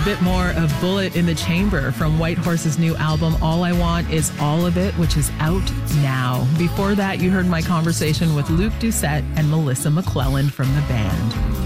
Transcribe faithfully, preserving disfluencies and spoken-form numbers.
bit more of Bullet in the Chamber from White Horse's new album, All I Want Is All of It, which is out now. Before that, you heard my conversation with Luke Doucette and Melissa McClellan from the band.